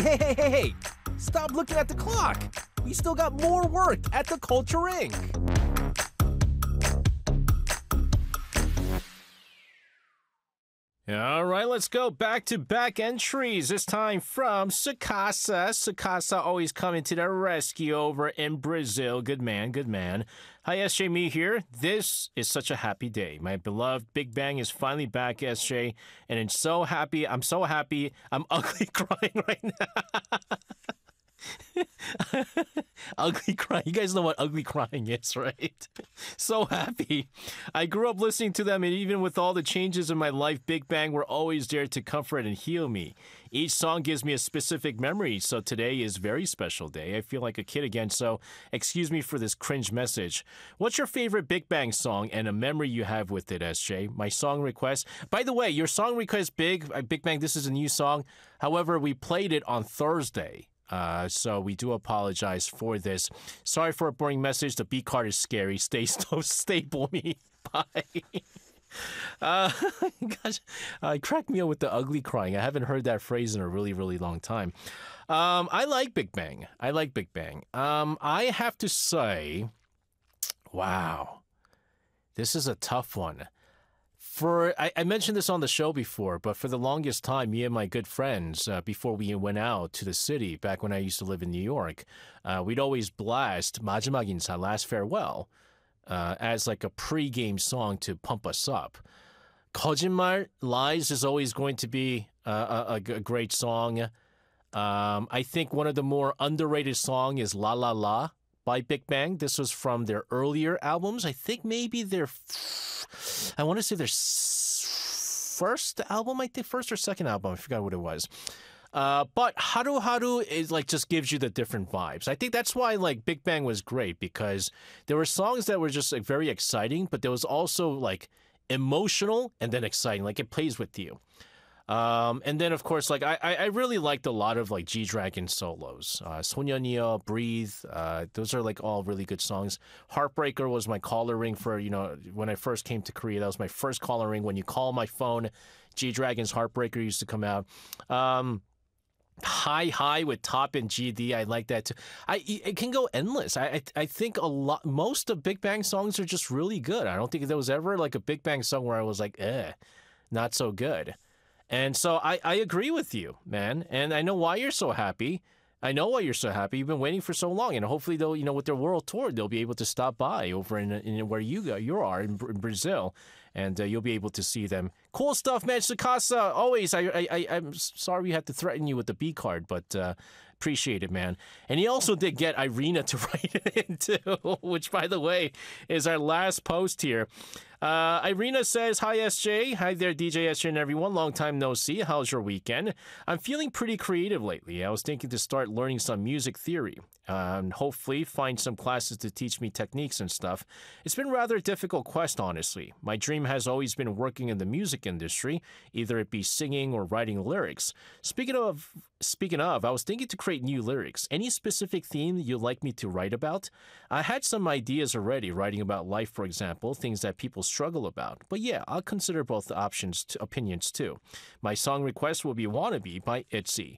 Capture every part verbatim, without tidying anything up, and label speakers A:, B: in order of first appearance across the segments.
A: hey, hey, hey, hey! Stop looking at the clock! We still got more work at the Culture Incorporated. All right, let's go back to back entries. This time from Sukasa. Sukasa always coming to the rescue over in Brazil. Good man, good man. Hi, S J, me here. This is such a happy day. My beloved Big Bang is finally back, S J, and I'm so happy. I'm so happy. I'm ugly crying right now. Ugly crying. You guys know what ugly crying is, right? So happy. I grew up listening to them, and even with all the changes in my life, Big Bang were always there to comfort and heal me. Each song gives me a specific memory, so today is a very special day. I feel like a kid again, so excuse me for this cringe message. What's your favorite Big Bang song and a memory you have with it, S J? My song request. By the way, your song request, Big, uh, Big Bang, this is a new song. However, we played it on Thursday. Uh, so we do apologize for this. Sorry for a boring message. The B card is scary. Stay so stable, me. Bye. Uh, gosh, uh, crack me up with the ugly crying. I haven't heard that phrase in a really, really long time. Um, I like Big Bang. I like Big Bang. Um, I have to say, wow, this is a tough one. For I, I mentioned this on the show before, but for the longest time, me and my good friends, uh, before we went out to the city, back when I used to live in New York, uh, we'd always blast 마지막 인사, Last Farewell, uh, as like a pre-game song to pump us up. 거짓말, Lies is always going to be uh, a, a, a great song. Um, I think one of the more underrated songs is La La La by Big Bang. This was from their earlier albums. I think maybe their, I want to say their first album, I think, first or second album. I forgot what it was. Uh, but Haru Haru is like just gives you the different vibes. I think that's why like Big Bang was great, because there were songs that were just like very exciting, but there was also like emotional and then exciting. Like it plays with you. Um, and then, of course, like I, I really liked a lot of like G-Dragon solos. Uh, 소년이여, Breathe. Uh, those are like all really good songs. Heartbreaker was my caller ring for, you know, when I first came to Korea. That was my first caller ring. When you call my phone, G-Dragon's Heartbreaker used to come out. Um, High High with Top and G D. I like that too. I it can go endless. I, I I think a lot. Most of Big Bang songs are just really good. I don't think there was ever like a Big Bang song where I was like, eh, not so good. And so I, I agree with you, man. And I know why you're so happy. I know why you're so happy. You've been waiting for so long. And hopefully, they'll, you know, with their world tour, they'll be able to stop by over in, in where you go, you are in, in Brazil. And uh, you'll be able to see them. Cool stuff, man. Sukasa, always. I, I, I, I'm sorry we had to threaten you with the B card, but uh, appreciate it, man. And he also did get Irina to write it in, too, which, by the way, is our last post here. Uh, Irina says, hi, S J. Hi there, D J S J and everyone. Long time no see. How's your weekend? I'm feeling pretty creative lately. I was thinking to start learning some music theory uh, and hopefully find some classes to teach me techniques and stuff. It's been rather a difficult quest, honestly. My dream has always been working in the music industry, either it be singing or writing lyrics. Speaking of, speaking of, I was thinking to create new lyrics. Any specific theme you'd like me to write about? I had some ideas already, writing about life, for example, things that people struggle about. But yeah, I'll consider both options, to, opinions too. My song request will be Wannabe by ITZY.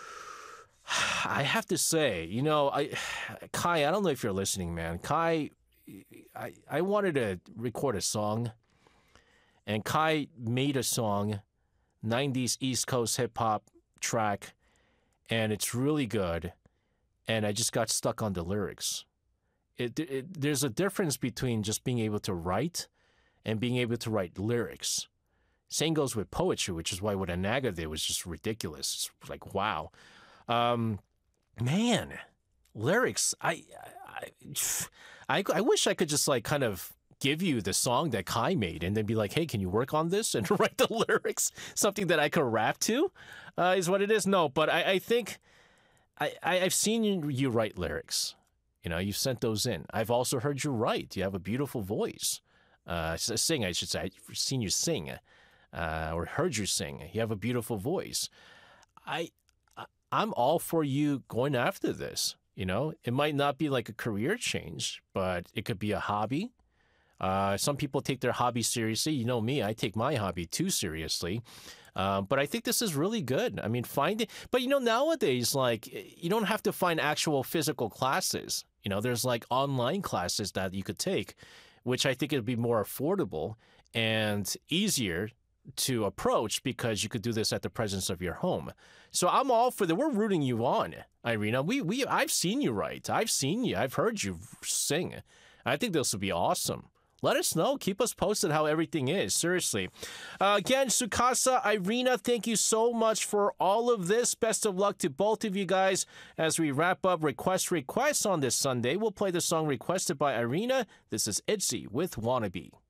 A: I have to say, you know, I, Kai, I don't know if you're listening, man. Kai, I, I wanted to record a song, and Kai made a song, nineties East Coast hip-hop track, and it's really good, and I just got stuck on the lyrics. It, it, there's a difference between just being able to write and being able to write lyrics. Same goes with poetry, which is why what Anaga did was just ridiculous. It's like, wow. Um, man, lyrics, I, I, I, I wish I could just like kind of give you the song that Kai made and then be like, hey, can you work on this and write the lyrics? Something that I could rap to uh, is what it is. No, but I, I think I, I, I've seen you, you write lyrics. You know, you've sent those in. I've also heard you write. You have a beautiful voice. Uh, sing, I should say. I've seen you sing, uh, or heard you sing. You have a beautiful voice. I, I'm all for you going after this. You know, it might not be like a career change, but it could be a hobby. Uh, some people take their hobby seriously. You know me, I take my hobby too seriously. Uh, but I think this is really good. I mean, find it. But, you know, nowadays, like, you don't have to find actual physical classes. You know, there's like online classes that you could take, which I think would be more affordable and easier to approach because you could do this at the presence of your home. So I'm all for that. We're rooting you on, Irina. We we I've seen you write. I've seen you. I've heard you sing. I think this would be awesome. Let us know. Keep us posted how everything is. Seriously. Uh, again, Sukasa, Irina, thank you so much for all of this. Best of luck to both of you guys as we wrap up Request Requests on this Sunday. We'll play the song requested by Irina. This is Itzy with Wannabe.